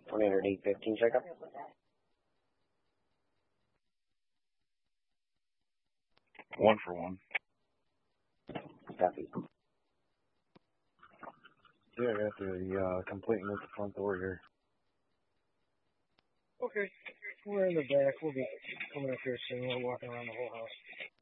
815 checkup. One for one. Copy. Yeah, I got the completing at the front door here. Okay. We're in the back. We'll be coming up here soon. We're walking around the whole house.